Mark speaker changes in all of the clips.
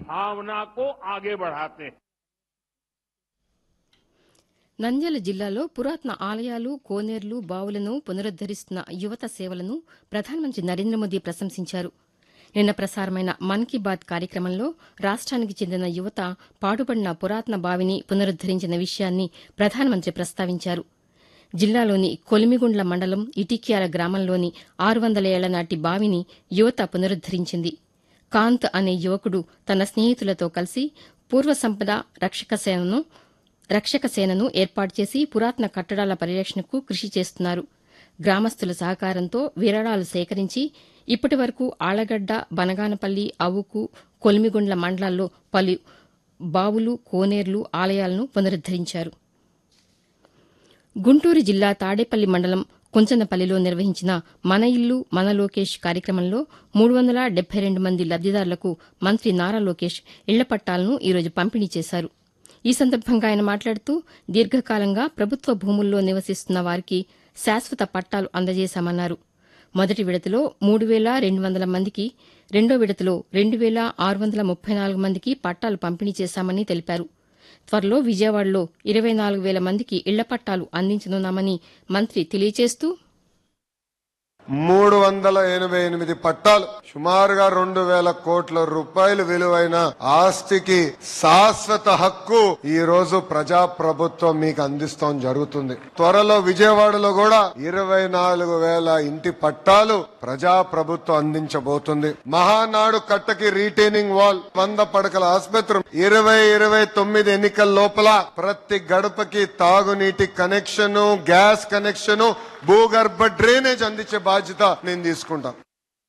Speaker 1: भावना को आगे बढ़ाते हैं।
Speaker 2: నంద్యాల జిల్లాలో పురాతన ఆలయాలు కోనేర్లు బావులను పునరుద్దరిస్తున్న యువత సేవలను ప్రధానమంత్రి నరేంద్ర మోదీ ప్రశంసించారు. నిన్న ప్రసారమైన మన్ కీ బాత్ కార్యక్రమంలో రాష్ట్రానికి చెందిన యువత పాడుపడిన పురాతన బావిని పునరుద్దరించిన విషయాన్ని ప్రధానమంత్రి ప్రస్తావించారు. జిల్లాలోని కొలిమిగుండ్ల మండలం ఇటిక్యాల గ్రామంలోని 600 ఏళ్ల నాటి బావిని యువత పునరుద్దరించింది. కాంత్ అనే యువకుడు తన స్నేహితులతో కలిసి పూర్వ సంపద రక్షక సేనను ఏర్పాటు చేసి పురాతన కట్టడాల పరిరక్షణకు కృషి చేస్తున్నారు. గ్రామస్తుల సహకారంతో విరాళాలు సేకరించి ఇప్పటి వరకు ఆళ్లగడ్డ, బనగానపల్లి, అవుకు, కొలిమిగుండ్ల మండలాల్లో పలు బావులు, కోనేర్లు, ఆలయాలను పునరుద్దరించారు. గుంటూరు జిల్లా తాడేపల్లి మండలం కుంచనపల్లిలో నిర్వహించిన మన ఇల్లు మన లోకేష్ కార్యక్రమంలో 372 మంది లబ్దిదారులకు మంత్రి నారా లోకేష్ ఇళ్ల పట్టాలను ఈరోజు పంపిణీ చేశారు. ఈ సందర్భంగా ఆయన మాట్లాడుతూ దీర్ఘకాలంగా ప్రభుత్వ భూముల్లో నివసిస్తున్న వారికి శాశ్వత పట్టాలు అందజేశామన్నారు. మొదటి విడతలో 3,200 మందికి, రెండో విడతలో 2,634 మందికి పట్టాలు పంపిణీ చేశామని తెలిపారు. త్వరలో విజయవాడలో 24,000 మందికి ఇళ్ల పట్టాలు అందించనున్నామని మంత్రి తెలియజేస్తూ
Speaker 3: 388 పట్టాలు, సుమారుగా 2,000 కోట్ల రూపాయలు విలువైన ఆస్తికి శాశ్వత హక్కు ఈ రోజు ప్రజాప్రభుత్వం మీకు అందిస్తాం జరుగుతుంది. త్వరలో విజయవాడలో కూడా 24,000 ఇంటి పట్టాలు ప్రజాప్రభుత్వం అందించబోతుంది. మహానాడు కట్టకి రీటైనింగ్ వాల్, 100 పడకల ఆసుపత్రి, 2029 ఎన్నికల లోపల ప్రతి గడపకి తాగునీటి కనెక్షన్, గ్యాస్ కనెక్షన్, భూగర్భ డ్రైనేజ్ అందించే బాధ్యత నేను తీసుకుంటాను.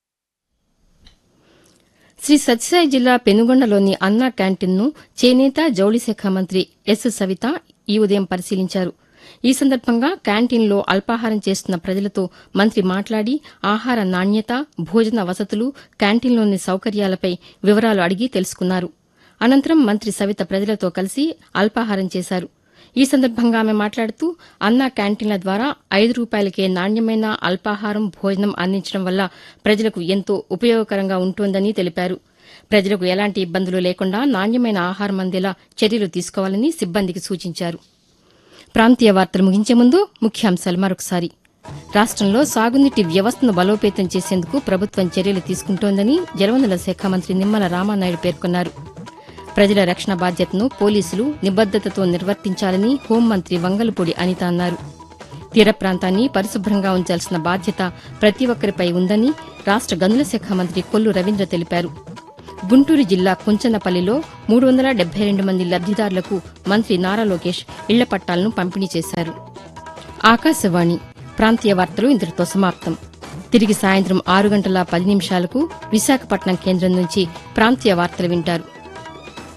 Speaker 2: శ్రీ సత్యసాయి జిల్లా పెనుగొండలోని అన్నా క్యాంటీన్ను చేనేత జౌళి శాఖ మంత్రి ఎస్ సవిత ఈ ఉదయం పరిశీలించారు. ఈ సందర్భంగా క్యాంటీన్లో అల్పాహారం చేస్తున్న ప్రజలతో మంత్రి మాట్లాడి ఆహార నాణ్యత, భోజన వసతులు, క్యాంటీన్లోని సౌకర్యాలపై వివరాలు అడిగి తెలుసుకున్నారు. అనంతరం మంత్రి సవిత ప్రజలతో కలిసి అల్పాహారం చేశారు. ఈ సందర్భంగా ఆమె మాట్లాడుతూ అన్నా క్యాంటీన్ల ద్వారా 5 రూపాయలకే నాణ్యమైన అల్పాహారం, భోజనం అందించడం వల్ల ప్రజలకు ఎంతో ఉపయోగకరంగా ఉంటోందని తెలిపారు. ప్రజలకు ఎలాంటి ఇబ్బందులు లేకుండా నాణ్యమైన ఆహారం అందేలా చర్యలు తీసుకోవాలని సిబ్బందికి సూచించారు. ప్రాంతీయ వార్తలు ముగించే ముందు ముఖ్యాంశాలు మరొకసారి. రాష్టంలో సాగునీటి వ్యవస్థను బలోపేతం చేసేందుకు ప్రభుత్వం చర్యలు తీసుకుంటోందని జలవనరుల శాఖ మంత్రి నిమ్మల రామానాయుడు పేర్కొన్నారు. ప్రజల రక్షణ బాధ్యతను పోలీసులు నిబద్దతతో నిర్వర్తించాలని హోంమంత్రి వంగలపూడి అనిత అన్నారు. తీర ప్రాంతాన్ని పరిశుభ్రంగా ఉంచాల్సిన బాధ్యత ప్రతి ఒక్కరిపై ఉందని రాష్ట గనుల శాఖ మంత్రి కొల్లు రవీంద్ర తెలిపారు. గుంటూరు జిల్లా కుంచనపల్లిలో 372 మంది లబ్దిదారులకు మంత్రి నారా లోకేష్ ఇళ్ల పట్టాలను పంపిణీ చేశారు. ఆకాశవాణి ప్రాంతీయ వార్తలు ఇంతటితో సమాప్తం. తిరిగి సాయంత్రం 6 గంటల 10 నిమిషాలకు విశాఖపట్నం కేంద్రం నుంచి ప్రాంతీయ వార్తలు వింటారు.